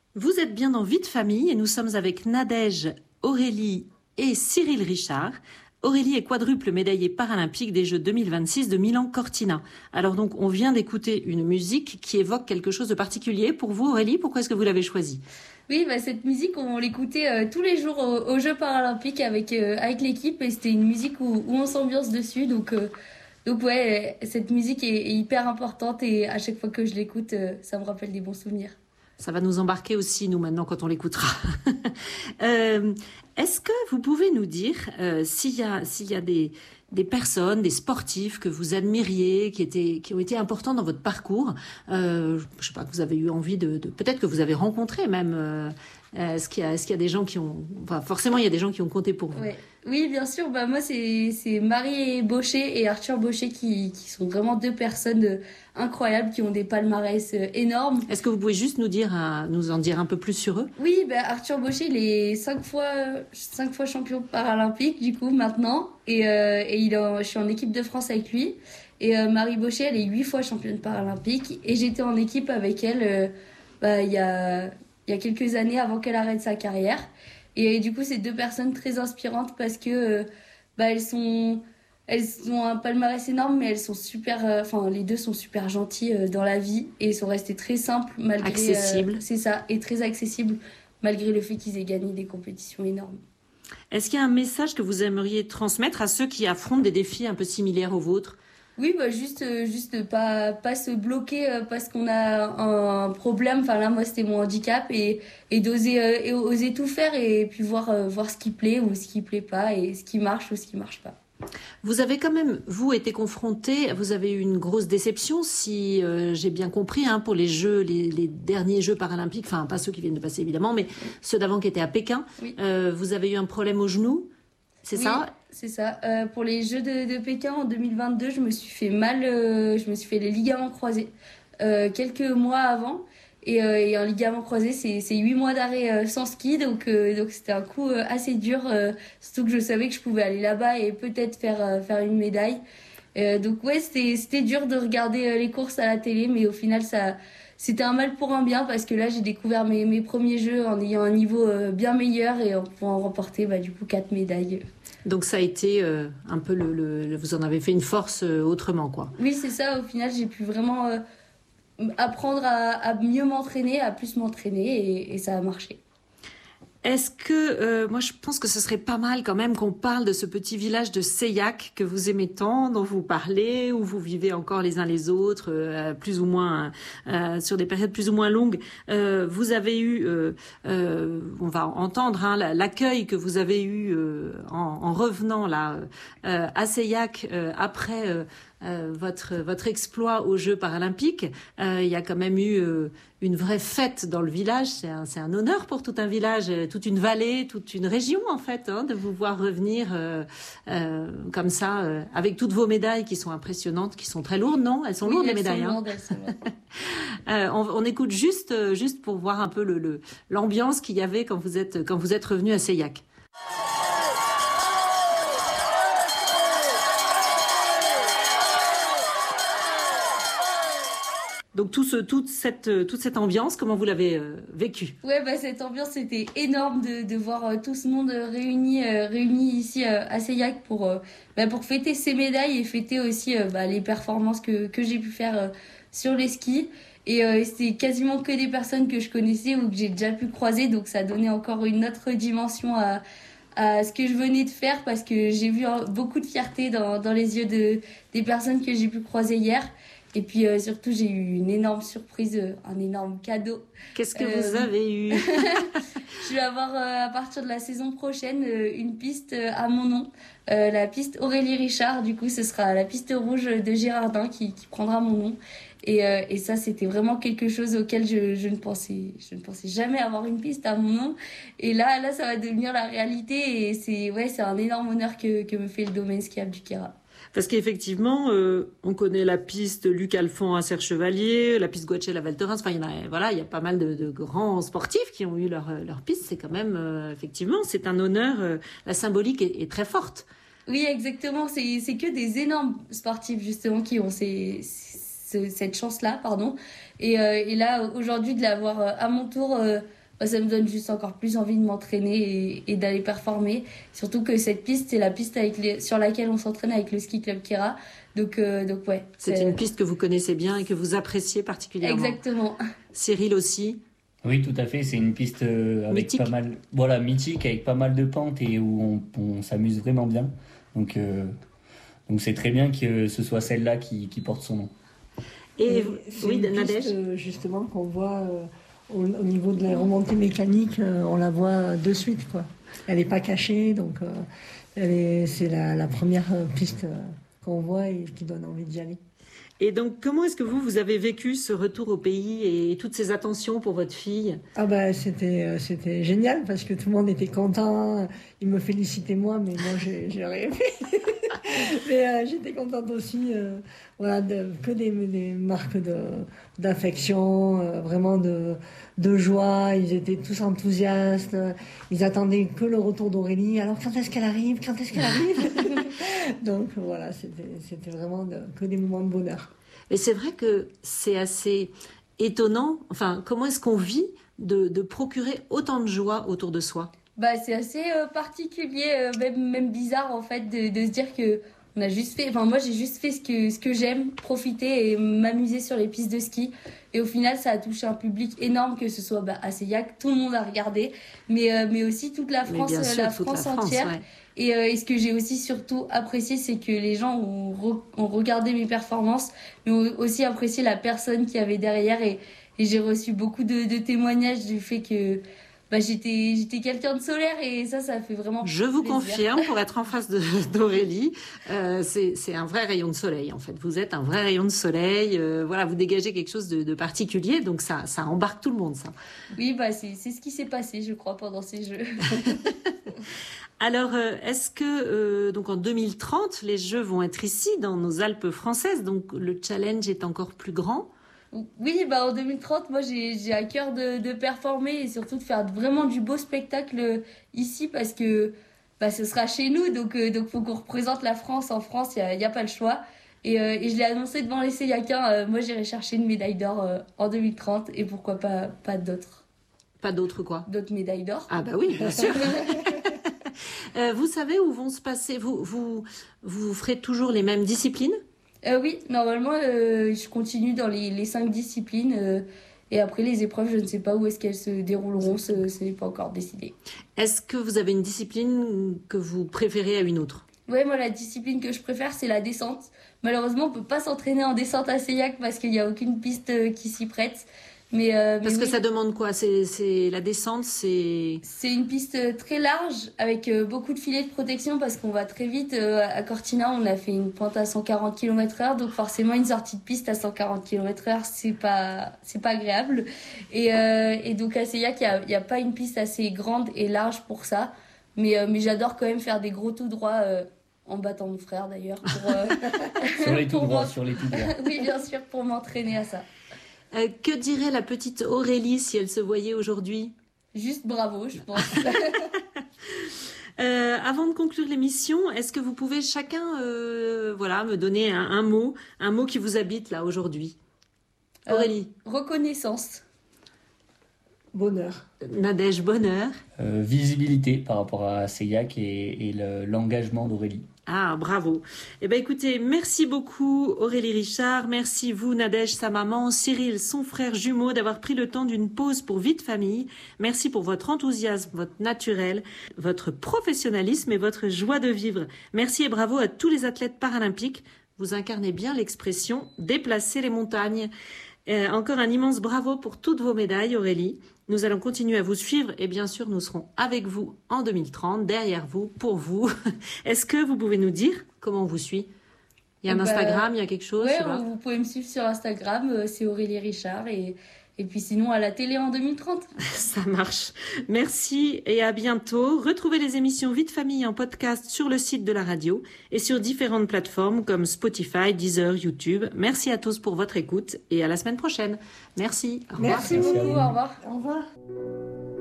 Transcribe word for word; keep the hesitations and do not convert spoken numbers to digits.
Vous êtes bien dans Vie de famille et nous sommes avec Nadège, Aurélie et Cyril Richard. Aurélie est quadruple médaillée paralympique des Jeux deux mille vingt-six de Milan-Cortina. Alors donc, on vient d'écouter une musique qui évoque quelque chose de particulier. Pour vous, Aurélie, pourquoi est-ce que vous l'avez choisie ? Oui, bah, cette musique, on l'écoutait euh, tous les jours aux, aux Jeux paralympiques avec, euh, avec l'équipe et c'était une musique où, où on s'ambiance dessus. Donc, euh, donc ouais, cette musique est, est hyper importante et à chaque fois que je l'écoute, euh, ça me rappelle des bons souvenirs. Ça va nous embarquer aussi, nous, maintenant, quand on l'écoutera. euh, est-ce que vous pouvez nous dire euh, s'il y a, s'il y a des, des personnes, des sportifs que vous admiriez, qui, étaient, qui ont été importants dans votre parcours euh, je ne sais pas, que vous avez eu envie de... de peut-être que vous avez rencontré même... Euh, est-ce qu'il y a, est-ce qu'il y a des gens qui ont... Enfin, forcément, il y a des gens qui ont compté pour vous. Ouais. Oui, bien sûr. Bah, moi, c'est, c'est Marie Baucher et Arthur Baucher qui, qui sont vraiment deux personnes euh, incroyables, qui ont des palmarès euh, énormes. Est-ce que vous pouvez juste nous, dire, euh, nous en dire un peu plus sur eux ? Oui, bah, Arthur Baucher, il est cinq fois, cinq fois champion paralympique, du coup, maintenant. Et, euh, et il est, je suis en équipe de France avec lui. Et euh, Marie Baucher, elle est huit fois championne paralympique. Et j'étais en équipe avec elle euh, bah, il y a... il y a quelques années avant qu'elle arrête sa carrière. Et, et du coup, c'est deux personnes très inspirantes parce que euh, bah, elles sont elles ont un palmarès énorme, mais elles sont super. Enfin, euh, les deux sont super gentilles euh, dans la vie et sont restées très simples malgré. Accessibles. Euh, c'est ça, et très accessibles malgré le fait qu'ils aient gagné des compétitions énormes. Est-ce qu'il y a un message que vous aimeriez transmettre à ceux qui affrontent des défis un peu similaires aux vôtres ? Oui, bah juste, euh, juste pas, pas se bloquer euh, parce qu'on a un problème. Enfin là, moi, c'était mon handicap et, et d'oser, euh, et oser tout faire et puis voir, euh, voir ce qui plaît ou ce qui plaît pas et ce qui marche ou ce qui marche pas. Vous avez quand même, vous, été confronté, vous avez eu une grosse déception, si euh, j'ai bien compris, hein, pour les Jeux, les, les derniers Jeux paralympiques, enfin pas ceux qui viennent de passer évidemment, mais ceux d'avant qui étaient à Pékin. Oui. Euh, vous avez eu un problème au genou, c'est oui, ça ? C'est ça. Euh, pour les Jeux de, de Pékin en deux mille vingt-deux, je me suis fait mal, euh, je me suis fait les ligaments croisés euh, quelques mois avant. Et, euh, et un ligament croisé, c'est, c'est huit mois d'arrêt euh, sans ski, donc, euh, donc c'était un coup euh, assez dur, euh, surtout que je savais que je pouvais aller là-bas et peut-être faire, euh, faire une médaille. Euh, donc ouais, c'était, c'était dur de regarder euh, les courses à la télé, mais au final, ça, c'était un mal pour un bien, parce que là, j'ai découvert mes, mes premiers jeux en ayant un niveau euh, bien meilleur et en pouvant remporter bah, du coup quatre médailles. Donc ça a été euh, un peu le, le, vous en avez fait une force euh, autrement, quoi. Oui, c'est ça. Au final, j'ai pu vraiment euh, apprendre à, à mieux m'entraîner, à plus m'entraîner et, et ça a marché. Est-ce que, euh, moi je pense que ce serait pas mal quand même qu'on parle de ce petit village de Seilhac que vous aimez tant, dont vous parlez, où vous vivez encore les uns les autres, euh, plus ou moins, euh, sur des périodes plus ou moins longues. Euh, vous avez eu, euh, euh, on va entendre hein, l'accueil que vous avez eu euh, en, en revenant là euh, à Seilhac euh, après euh, euh, votre votre exploit aux Jeux paralympiques. Euh, il y a quand même eu euh, une vraie fête dans le village. C'est un, c'est un honneur pour tout un village, toute une vallée, toute une région en fait, hein, de vous voir revenir euh, euh, comme ça, euh, avec toutes vos médailles qui sont impressionnantes, qui sont très lourdes, non ? Elles sont oui, lourdes elles les médailles. Sont hein. lourdes, elles sont lourdes. euh, on, on écoute juste, juste pour voir un peu le, le, l'ambiance qu'il y avait quand vous êtes, quand vous êtes revenu à Seilhac. Donc tout ce, toute, cette, toute cette ambiance, comment vous l'avez euh, vécue ? Ouais, bah, cette ambiance, c'était énorme de, de voir euh, tout ce monde réuni, euh, réuni ici euh, à Seilhac pour, euh, bah, pour fêter ces médailles et fêter aussi euh, bah, les performances que, que j'ai pu faire euh, sur les skis. Et euh, c'était quasiment que des personnes que je connaissais ou que j'ai déjà pu croiser, donc ça donnait encore une autre dimension à, à ce que je venais de faire parce que j'ai vu beaucoup de fierté dans, dans les yeux de, des personnes que j'ai pu croiser hier. Et puis euh, surtout, j'ai eu une énorme surprise, euh, un énorme cadeau. Qu'est-ce que euh... vous avez eu ? Je vais avoir euh, à partir de la saison prochaine euh, une piste euh, à mon nom, euh, la piste Aurélie Richard. Du coup, ce sera la piste rouge de Girardin qui, qui prendra mon nom. Et, euh, et ça, c'était vraiment quelque chose auquel je, je ne pensais, je ne pensais jamais avoir une piste à mon nom. Et là, là, ça va devenir la réalité. Et c'est, ouais, c'est un énorme honneur que, que me fait le domaine skiable du Queyras. Parce qu'effectivement, euh, on connaît la piste Luc Alphand à Serre-Chevalier, la piste Guachel à Val Thorens. Enfin, il y en a, voilà, il y a pas mal de, de grands sportifs qui ont eu leur, leur piste. C'est quand même, euh, effectivement, c'est un honneur. Euh, la symbolique est, est très forte. Oui, exactement. C'est, c'est que des énormes sportifs, justement, qui ont ces, ces, cette chance-là, pardon. Et, euh, et là, aujourd'hui, de l'avoir à mon tour... Euh, bah, ça me donne juste encore plus envie de m'entraîner et, et d'aller performer. Surtout que cette piste, c'est la piste avec les, sur laquelle on s'entraîne avec le ski club Kira. Donc, euh, donc ouais. C'est, c'est une piste que vous connaissez bien et que vous appréciez particulièrement. Exactement. Cyril aussi. Oui, tout à fait. C'est une piste avec mythique. pas mal, voilà, mythique, avec pas mal de pentes et où on, on s'amuse vraiment bien. Donc, euh, donc c'est très bien que ce soit celle-là qui, qui porte son nom. Et, et oui, Nadège, justement qu'on voit euh, au, au niveau de la remontée mécanique, euh, on la voit de suite, quoi. Elle n'est pas cachée, donc euh, elle est, c'est la, la première piste euh, qu'on voit et qui donne envie d'y aller. Et donc, comment est-ce que vous, vous avez vécu ce retour au pays et toutes ces attentions pour votre fille ? Ah bah, c'était, c'était génial parce que tout le monde était content. Ils me félicitaient moi, mais moi, j'ai, j'ai rien fait. mais euh, j'étais contente aussi. Euh, voilà, de, que des, des marques de, d'affection, euh, vraiment de, de joie. Ils étaient tous enthousiastes. Ils attendaient que le retour d'Aurélie. Alors, quand est-ce qu'elle arrive ? Quand est-ce qu'elle arrive ? Donc, voilà, c'était, c'était vraiment de, que des moments de bonheur. Et c'est vrai que c'est assez étonnant. Enfin, comment est-ce qu'on vit de, de procurer autant de joie autour de soi ? Bah, c'est assez euh, particulier, euh, même, même bizarre en fait, de, de se dire que on a juste fait. Enfin, moi, j'ai juste fait ce que ce que j'aime, profiter et m'amuser sur les pistes de ski. Et au final, ça a touché un public énorme, que ce soit bah, à Seillac, tout le monde a regardé, mais euh, mais aussi toute la France, sûr, la toute France la France, entière. Ouais. Et, euh, et ce que j'ai aussi surtout apprécié, c'est que les gens ont, re, ont regardé mes performances, mais ont aussi apprécié la personne qui avait derrière. Et, et j'ai reçu beaucoup de, de témoignages du fait que bah, j'étais, j'étais quelqu'un de solaire, et ça, ça fait vraiment Je vous plaisir. confirme, pour être en face de, d'Aurélie, euh, c'est, c'est un vrai rayon de soleil, en fait. Vous êtes un vrai rayon de soleil. Euh, voilà, vous dégagez quelque chose de, de particulier, donc ça, ça embarque tout le monde, ça. Oui, bah, c'est, c'est ce qui s'est passé, je crois, pendant ces Jeux. Alors, est-ce que euh, donc en deux mille trente, les Jeux vont être ici, dans nos Alpes françaises, donc le challenge est encore plus grand ? Oui, bah en deux mille trente, moi j'ai, j'ai à cœur de, de performer et surtout de faire vraiment du beau spectacle ici, parce que bah, ce sera chez nous, donc il euh, donc faut qu'on représente la France en France, il n'y a, y a pas le choix. Et, euh, et je l'ai annoncé devant les Seillaciens, euh, moi j'irai chercher une médaille d'or euh, en deux mille trente, et pourquoi pas, pas d'autres. Pas d'autres quoi ? D'autres médailles d'or. Ah bah oui, bien sûr. euh, vous savez où vont se passer, vous, vous, vous ferez toujours les mêmes disciplines ? Euh, oui, normalement, euh, je continue dans les, les cinq disciplines. Euh, et après, les épreuves, je ne sais pas où est-ce qu'elles se dérouleront. Ce, ce n'est pas encore décidé. Est-ce que vous avez une discipline que vous préférez à une autre ? Oui, moi, la discipline que je préfère, c'est la descente. Malheureusement, on ne peut pas s'entraîner en descente à Seillac parce qu'il n'y a aucune piste qui s'y prête. Mais, euh, Parce mais que oui. ça demande quoi ? c'est, c'est la descente, c'est... C'est une piste très large avec euh, beaucoup de filets de protection parce qu'on va très vite. Euh, à Cortina, on a fait une pointe à cent quarante kilomètres heure, donc forcément une sortie de piste à cent quarante kilomètres heure, c'est pas c'est pas agréable. Et, euh, et donc à Seillac, il y a, y a pas une piste assez grande et large pour ça. Mais, euh, mais j'adore quand même faire des gros tout droits. Euh, en battant mon frère d'ailleurs. Pour, euh, sur les tout droits, m'en... sur les tout droits. Oui, bien sûr, pour m'entraîner à ça. Euh, que dirait la petite Aurélie si elle se voyait aujourd'hui ? Juste bravo, je pense. euh, avant de conclure l'émission, est-ce que vous pouvez chacun euh, voilà, me donner un, un mot, un mot qui vous habite là aujourd'hui ? Aurélie ? euh, Reconnaissance. Bonheur. Nadège, bonheur. Euh, visibilité par rapport à Seillac et, et le, l'engagement d'Aurélie. Ah, bravo. Eh bien, écoutez, merci beaucoup Aurélie Richard. Merci vous, Nadège, sa maman, Cyril, son frère jumeau, d'avoir pris le temps d'une pause pour vie de famille. Merci pour votre enthousiasme, votre naturel, votre professionnalisme et votre joie de vivre. Merci et bravo à tous les athlètes paralympiques. Vous incarnez bien l'expression « déplacer les montagnes ». Euh, encore un immense bravo pour toutes vos médailles, Aurélie. Nous allons continuer à vous suivre et bien sûr, nous serons avec vous en deux mille trente, derrière vous, pour vous. Est-ce que vous pouvez nous dire comment on vous suit ? Il y a un bah, Instagram, il y a quelque chose ? Oui, vous pouvez me suivre sur Instagram, c'est Aurélie Richard. Et, et puis sinon, à la télé en deux mille trente. Ça marche. Merci et à bientôt. Retrouvez les émissions Vie de famille en podcast sur le site de la radio et sur différentes plateformes comme Spotify, Deezer, YouTube. Merci à tous pour votre écoute et à la semaine prochaine. Merci. Au revoir. Merci, Merci beaucoup. Au revoir. Au revoir.